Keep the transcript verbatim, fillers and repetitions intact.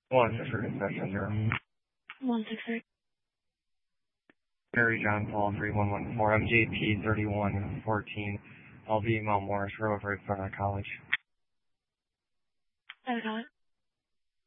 One six for concession zero. One six six. Mary John Paul three one one four. I'm J P thirty one fourteen. I'll be Mount Morris Road right in front of college. Got it.